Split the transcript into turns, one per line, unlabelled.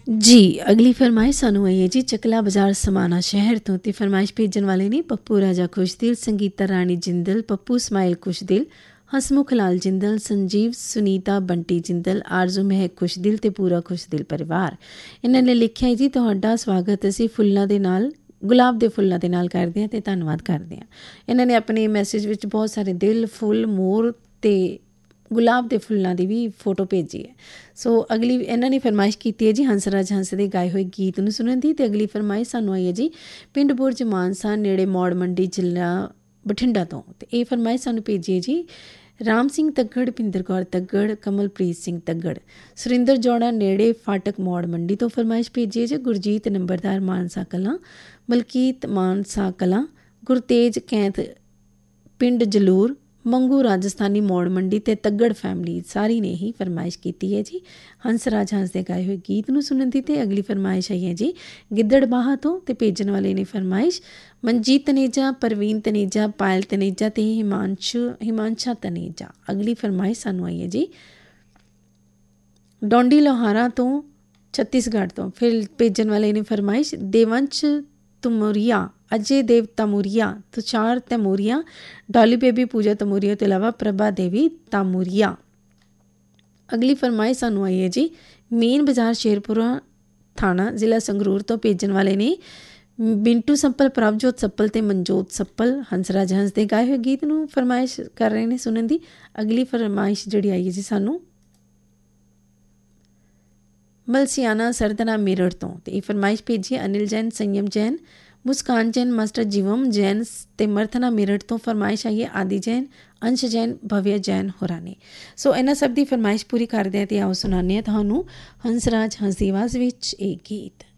ਜੀ, ਅਗਲੀ ਫਰਮਾਇਸ਼ ਸਾਨੂੰ ਆਈ ਹੈ ਜੀ ਚਕਲਾ ਬਾਜ਼ਾਰ ਸਮਾਣਾ ਸ਼ਹਿਰ ਤੋਂ। ਅਤੇ ਫਰਮਾਇਸ਼ ਭੇਜਣ ਵਾਲੇ ਨੇ ਪੱਪੂ ਰਾਜਾ ਖੁਸ਼ਦਿਲ, ਸੰਗੀਤਾ ਰਾਣੀ ਜਿੰਦਲ, ਪੱਪੂ ਇਸਮਾਇਲ ਖੁਸ਼ਦਿਲ, ਹਸਮੁਖ ਲਾਲ ਜਿੰਦਲ, ਸੰਜੀਵ ਸੁਨੀਤਾ ਬੰਟੀ ਜਿੰਦਲ, ਆਰਜ਼ੂ ਮਹਿਕ ਖੁਸ਼ਦਿਲ ਅਤੇ ਪੂਰਾ ਖੁਸ਼ਦਿਲ ਪਰਿਵਾਰ। ਇਹਨਾਂ ਨੇ ਲਿਖਿਆ ਜੀ ਤੁਹਾਡਾ ਸਵਾਗਤ ਅਸੀਂ ਫੁੱਲਾਂ ਦੇ ਨਾਲ, ਗੁਲਾਬ ਦੇ ਫੁੱਲਾਂ ਦੇ ਨਾਲ ਕਰਦੇ ਹਾਂ ਅਤੇ ਧੰਨਵਾਦ ਕਰਦੇ ਹਾਂ। ਇਹਨਾਂ ਨੇ ਆਪਣੇ ਮੈਸੇਜ ਵਿੱਚ ਬਹੁਤ ਸਾਰੇ ਦਿਲ, ਫੁੱਲ, ਮੋਰ ਅਤੇ ਗੁਲਾਬ ਦੇ ਫੁੱਲਾਂ ਦੀ ਵੀ ਫੋਟੋ ਭੇਜੀ ਹੈ। ਸੋ ਅਗਲੀ ਇਹਨਾਂ ਨੇ ਫਰਮਾਇਸ਼ ਕੀਤੀ ਹੈ ਜੀ ਹੰਸਰਾਜ ਹੰਸ ਦੇ ਗਾਏ ਹੋਏ ਗੀਤ ਨੂੰ ਸੁਣਨ ਦੀ। ਅਤੇ ਅਗਲੀ ਫਰਮਾਇਸ਼ ਸਾਨੂੰ ਆਈ ਹੈ ਜੀ ਪਿੰਡ ਬੁਰਜ ਮਾਨਸਾ ਨੇੜੇ ਮੌੜ ਮੰਡੀ ਜ਼ਿਲ੍ਹਾ ਬਠਿੰਡਾ ਤੋਂ। ਅਤੇ ਇਹ ਫਰਮਾਇਸ਼ ਸਾਨੂੰ ਭੇਜੀ ਹੈ ਜੀ ਰਾਮ ਸਿੰਘ ਤੱਗੜ, ਭਿੰਦਰ ਕੌਰ ਤੱਗੜ, ਕਮਲਪ੍ਰੀਤ ਸਿੰਘ ਤੱਗੜ, ਸੁਰਿੰਦਰ ਜੋੜਾ ਨੇੜੇ ਫਾਟਕ ਮੌੜ ਮੰਡੀ ਤੋਂ। ਫਰਮਾਇਸ਼ ਭੇਜੀ ਹੈ ਜੀ ਗੁਰਜੀਤ ਨੰਬਰਦਾਰ ਮਾਨਸਾ ਕਲਾਂ, ਮਲਕੀਤ ਮਾਨਸਾ ਕਲਾਂ, ਗੁਰਤੇਜ ਕੈਂਥ ਪਿੰਡ ਜਲੂਰ, ਮੰਗੂ ਰਾਜਸਥਾਨੀ ਮੌੜ ਮੰਡੀ ਅਤੇ ਤੱਗੜ ਫੈਮਿਲੀ ਸਾਰੀ ਨੇ ਹੀ ਫਰਮਾਇਸ਼ ਕੀਤੀ ਹੈ ਜੀ ਹੰਸਰਾਜ ਹੰਸ ਦੇ ਗਾਏ ਹੋਏ ਗੀਤ ਨੂੰ ਸੁਣਨ ਦੀ। ਅਤੇ ਅਗਲੀ ਫਰਮਾਇਸ਼ ਆਈ ਹੈ ਜੀ ਗਿੱਦੜਬਾਹਾ ਤੋਂ। ਅਤੇ ਭੇਜਣ ਵਾਲੇ ਨੇ ਫਰਮਾਇਸ਼ ਮਨਜੀਤ ਤਨੇਜਾ, ਪ੍ਰਵੀਨ ਤਨੇਜਾ, ਪਾਇਲ ਤਨੇਜਾ ਅਤੇ ਹਿਮਾਂਸ਼ਾ ਤਨੇਜਾ। ਅਗਲੀ ਫਰਮਾਇਸ਼ ਸਾਨੂੰ ਆਈ ਹੈ ਜੀ ਡੋਂਡੀ ਲੋਹਾਰਾ ਤੋਂ, ਛੱਤੀਸਗੜ੍ਹ ਤੋਂ। ਫਿਰ ਭੇਜਣ ਵਾਲੇ ਨੇ ਫਰਮਾਇਸ਼ ਦੇਵੰਸ਼ ਤਮੂਰੀਆ, ਅਜੇ ਦੇਵ ਤਮੂਰੀਆ, ਤੁਸ਼ਾਰ ਤਮੂਰੀਆ, ਡੋਲੀ ਬੇਬੀ ਪੂਜਾ ਤਮੂਰੀਆ ਤੋਂ ਇਲਾਵਾ ਪ੍ਰਭਾ ਦੇਵੀ ਤਮੂਰੀਆ। ਅਗਲੀ ਫਰਮਾਇਸ਼ ਸਾਨੂੰ ਆਈ ਹੈ ਜੀ ਮੇਨ ਬਾਜ਼ਾਰ ਸ਼ੇਰਪੁਰਾ ਥਾਣਾ ਜ਼ਿਲ੍ਹਾ ਸੰਗਰੂਰ ਤੋਂ। ਭੇਜਣ ਵਾਲੇ ਨੇ ਬਿੰਟੂ ਸੱਪਲ, ਪ੍ਰਭਜੋਤ ਸੱਪਲ ਅਤੇ ਮਨਜੋਤ ਸੱਪਲ। ਹੰਸਰਾਜ ਹੰਸ ਦੇ ਗਾਏ ਹੋਏ ਗੀਤ ਨੂੰ ਫਰਮਾਇਸ਼ ਕਰ ਰਹੇ ਨੇ ਸੁਣਨ ਦੀ। ਅਗਲੀ ਫਰਮਾਇਸ਼ ਜਿਹੜੀ ਆਈ ਹੈ ਜੀ ਸਾਨੂੰ ਮਲਸੀਆਨਾ ਸਰਦਨਾ ਮੇਰਠ ਤੋਂ। ਅਤੇ ਇਹ ਫਰਮਾਇਸ਼ ਭੇਜੀ ਹੈ ਅਨਿਲ ਜੈਨ, ਸੰਯਮ ਜੈਨ, ਮੁਸਕਾਨ ਜੈਨ, ਮਾਸਟਰ ਜੀਵਮ ਜੈਨ ਅਤੇ ਮਰਥਨਾ ਮੇਰਠ ਤੋਂ। ਫਰਮਾਇਸ਼ ਆਈ ਹੈ ਆਦਿ ਜੈਨ, ਅੰਸ਼ ਜੈਨ, ਭਵਿਆ ਜੈਨ ਹੋਰਾਂ ਨੇ। ਸੋ ਇਹਨਾਂ ਸਭ ਦੀ ਫਰਮਾਇਸ਼ ਪੂਰੀ ਕਰਦੇ ਹਾਂ ਅਤੇ ਆਓ ਸੁਣਾਉਂਦੇ ਹਾਂ ਤੁਹਾਨੂੰ ਹੰਸਰਾਜ ਹੰਸ ਦੀ ਆਵਾਜ਼ ਵਿੱਚ ਇਹ ਗੀਤ।